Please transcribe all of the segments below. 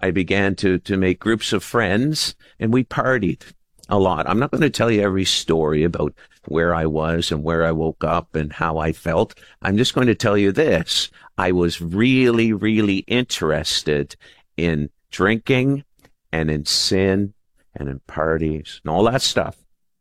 I began to make groups of friends, and we partied a lot. I'm not going to tell you every story about where I was and where I woke up and how I felt. I'm just going to tell you this. I was really, really interested in drinking and in sin and in parties and all that stuff.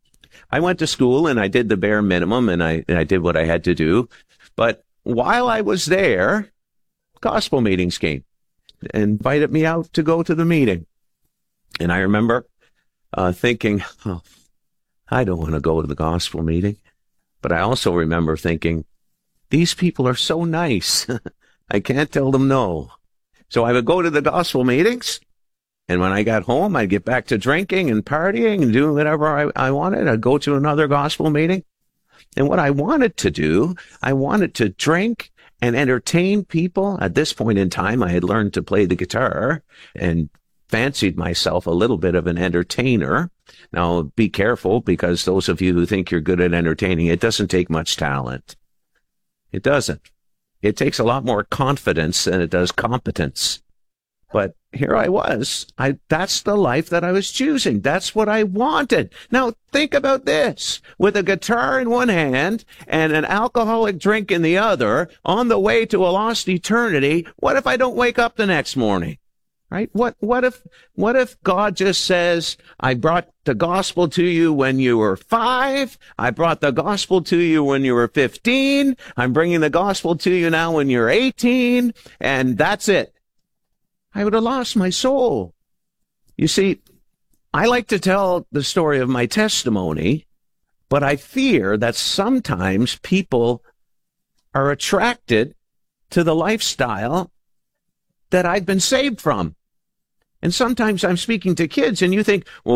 I went to school and I did the bare minimum, and I did what I had to do. But while I was there, gospel meetings came, invited me out to go to the meeting. And I remember thinking, oh, I don't want to go to the gospel meeting. But I also remember thinking, these people are so nice. I can't tell them no. So I would go to the gospel meetings, and when I got home, I'd get back to drinking and partying and doing whatever I wanted. I'd go to another gospel meeting. And what I wanted to do, I wanted to drink and entertain people. At this point in time, I had learned to play the guitar and fancied myself a little bit of an entertainer. Now, be careful, because those of you who think you're good at entertaining, it doesn't take much talent. It doesn't. It takes a lot more confidence than it does competence. But here I was. That's the life that I was choosing. That's what I wanted. Now, think about this. With a guitar in one hand and an alcoholic drink in the other, on the way to a lost eternity, what if I don't wake up the next morning? Right? What if God just says, I brought the gospel to you when you were 5. I brought the gospel to you when you were 15. I'm bringing the gospel to you now when you're 18. And that's it. I would have lost my soul. You see, I like to tell the story of my testimony, but I fear that sometimes people are attracted to the lifestyle that I've been saved from. And sometimes I'm speaking to kids, and you think, well,